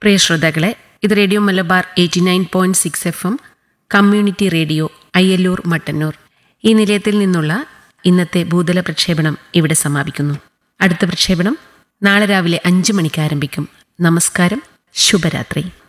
പ്രിയ ശ്രോതാക്കളെ, ഇത് radio Malabar 89.6 FM community radio Ayyallur Mattannur. ഈ നിലയത്തിൽ നിന്നുള്ള ഇന്നത്തെ ഭൂതല പ്രക്ഷേപണം ഇവിടെ സമാപിക്കുന്നു. അടുത്ത പ്രക്ഷേപണം നാളെ രാവിലെ 5 മണിക്ക് ആരംഭിക്കും. നമസ്കാരം, ശുഭരാത്രി.